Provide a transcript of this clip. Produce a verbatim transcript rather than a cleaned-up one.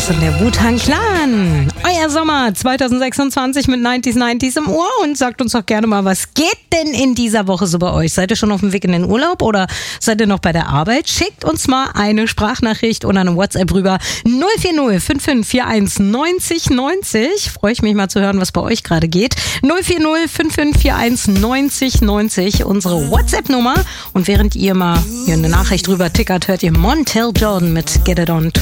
Das sind der Wu-Tang Clan. Euer Sommer zwanzig sechsundzwanzig mit neunziger neunziger im Ohr und sagt uns doch gerne mal, was geht denn in dieser Woche so bei euch? Seid ihr schon auf dem Weg in den Urlaub oder seid ihr noch bei der Arbeit? Schickt uns mal eine Sprachnachricht oder eine WhatsApp rüber. null vier null fünf fünf vier eins neunzig neunzig. Freue ich mich mal zu hören, was bei euch gerade geht. null vier null fünf fünf vier eins neunzig neunzig, unsere WhatsApp-Nummer. Und während ihr mal hier eine Nachricht rüber tickert, hört ihr Montel Jordan mit Get It On Tonight.